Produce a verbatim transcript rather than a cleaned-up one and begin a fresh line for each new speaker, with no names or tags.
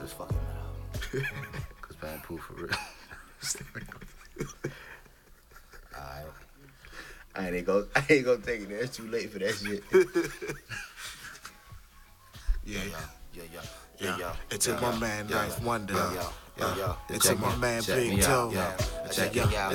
this fucking album. Cause Bad Pooh for real. Alright. I ain't gonna, I ain't gonna take it there. It's too late for that shit.
Yeah,
yeah, yeah, yeah,
yeah.
yeah, yeah.
It took my man Ninth Wonder.
Yeah, yeah, yeah, yeah.
It took my man Big Toe.
Yeah, check
Yeah,
me out.